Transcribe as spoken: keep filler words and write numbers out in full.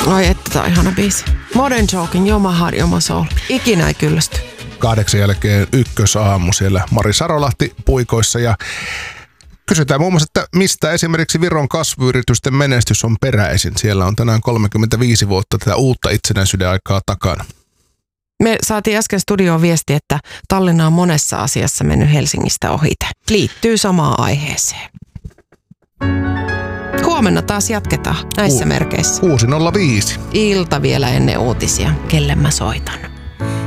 Oi että, tää on ihana biisi. Modern Talking, Your My Heart, Your My Soul. Ikinä ei kyllästy. Kahdeksan jälkeen ykkösaamu siellä Mari Sarolahti puikoissa ja kysytään muun muassa, että mistä esimerkiksi Viron kasvuyritysten menestys on peräisin. Siellä on tänään kolmekymmentäviisi vuotta tätä uutta itsenäisyyden aikaa takana. Me saatiin äsken studioon viesti, että Tallinna on monessa asiassa mennyt Helsingistä ohite. Liittyy samaan aiheeseen. Huomenna taas jatketaan näissä Ku- merkeissä. kuusi nolla viisi. Ilta vielä ennen uutisia. Kelle mä soitan?